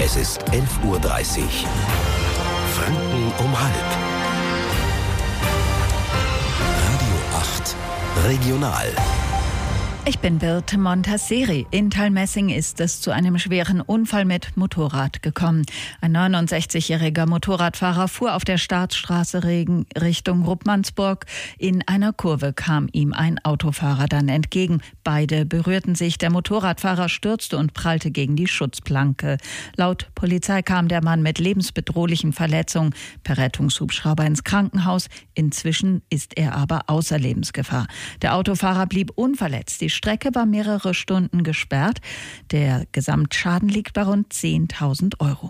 Es ist 11:30 Uhr. Franken um halb. Radio 8 Regional. Ich bin Birte Montasseri. In Thalmessing ist es zu einem schweren Unfall mit Motorrad gekommen. Ein 69-jähriger Motorradfahrer fuhr auf der Staatsstraße Richtung Ruppmannsburg. In einer Kurve kam ihm ein Autofahrer dann entgegen. Beide berührten sich. Der Motorradfahrer stürzte und prallte gegen die Schutzplanke. Laut Polizei kam der Mann mit lebensbedrohlichen Verletzungen per Rettungshubschrauber ins Krankenhaus. Inzwischen ist er aber außer Lebensgefahr. Der Autofahrer blieb unverletzt. Die Strecke war mehrere Stunden gesperrt. Der Gesamtschaden liegt bei rund 10.000 Euro.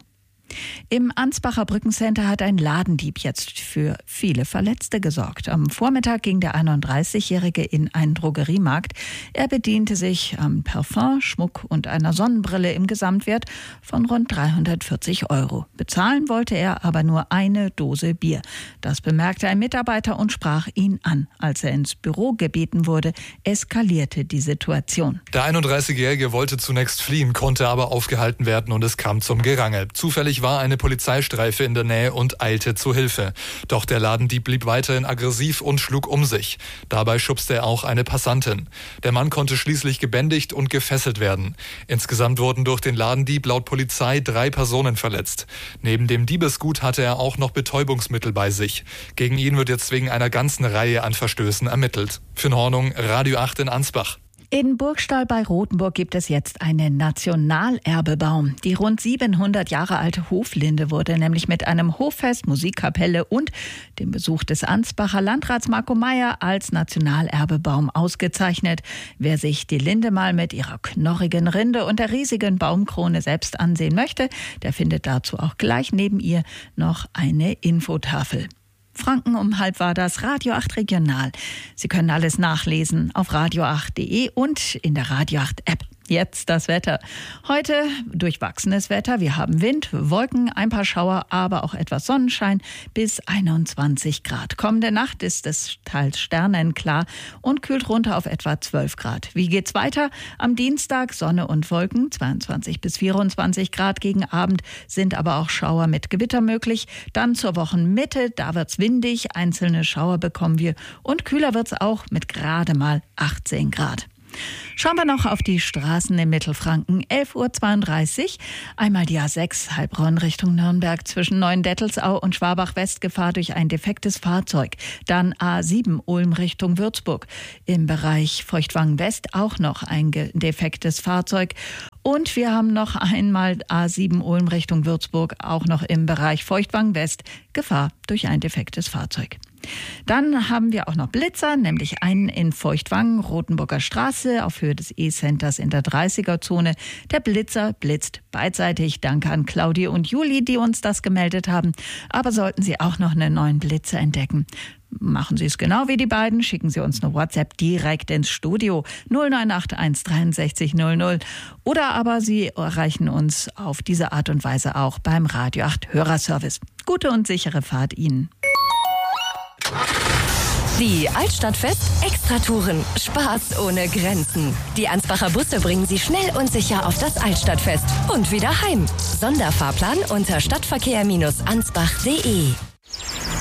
Im Ansbacher Brückencenter hat ein Ladendieb jetzt für viele Verletzte gesorgt. Am Vormittag ging der 31-Jährige in einen Drogeriemarkt. Er bediente sich am Parfum, Schmuck und einer Sonnenbrille im Gesamtwert von rund 340 Euro. Bezahlen wollte er aber nur eine Dose Bier. Das bemerkte ein Mitarbeiter und sprach ihn an. Als er ins Büro gebeten wurde, eskalierte die Situation. Der 31-Jährige wollte zunächst fliehen, konnte aber aufgehalten werden und es kam zum Gerangel. Zufällig war eine Polizeistreife in der Nähe und eilte zu Hilfe. Doch der Ladendieb blieb weiterhin aggressiv und schlug um sich. Dabei schubste er auch eine Passantin. Der Mann konnte schließlich gebändigt und gefesselt werden. Insgesamt wurden durch den Ladendieb laut Polizei 3 Personen verletzt. Neben dem Diebesgut hatte er auch noch Betäubungsmittel bei sich. Gegen ihn wird jetzt wegen einer ganzen Reihe an Verstößen ermittelt. Finn Hornung, Radio 8 in Ansbach. In Burgstall bei Rothenburg gibt es jetzt einen Nationalerbebaum. Die rund 700 Jahre alte Hoflinde wurde nämlich mit einem Hoffest, Musikkapelle und dem Besuch des Ansbacher Landrats Marco Meyer als Nationalerbebaum ausgezeichnet. Wer sich die Linde mal mit ihrer knorrigen Rinde und der riesigen Baumkrone selbst ansehen möchte, der findet dazu auch gleich neben ihr noch eine Infotafel. Franken um halb war das Radio 8 Regional. Sie können alles nachlesen auf radio8.de und in der Radio 8 App. Jetzt das Wetter. Heute durchwachsenes Wetter. Wir haben Wind, Wolken, ein paar Schauer, aber auch etwas Sonnenschein bis 21 Grad. Kommende Nacht ist es teils sternenklar und kühlt runter auf etwa 12 Grad. Wie geht's weiter? Am Dienstag Sonne und Wolken, 22 bis 24 Grad. Gegen Abend sind aber auch Schauer mit Gewitter möglich. Dann zur Wochenmitte, da wird's windig. Einzelne Schauer bekommen wir und kühler wird's auch mit gerade mal 18 Grad. Schauen wir noch auf die Straßen im Mittelfranken. 11:32 Uhr. Einmal die A6 Heilbronn Richtung Nürnberg zwischen Neuendettelsau und Schwabach-West Gefahr durch ein defektes Fahrzeug. Dann A7 Ulm Richtung Würzburg. Im Bereich Feuchtwangen-West auch noch ein defektes Fahrzeug. Und wir haben noch einmal A7 Ulm Richtung Würzburg, auch noch im Bereich Feuchtwangen-West Gefahr durch ein defektes Fahrzeug. Dann haben wir auch noch Blitzer, nämlich einen in Feuchtwangen, Rothenburger Straße auf Höhe des E-Centers in der 30er-Zone. Der Blitzer blitzt beidseitig. Danke an Claudi und Juli, die uns das gemeldet haben. Aber sollten Sie auch noch einen neuen Blitzer entdecken, machen Sie es genau wie die beiden. Schicken Sie uns eine WhatsApp direkt ins Studio 098 163 00. Oder aber Sie erreichen uns auf diese Art und Weise auch beim Radio 8 Hörerservice. Gute und sichere Fahrt Ihnen. Die Altstadtfest Extratouren. Spaß ohne Grenzen. Die Ansbacher Busse bringen Sie schnell und sicher auf das Altstadtfest und wieder heim. Sonderfahrplan unter stadtverkehr-ansbach.de.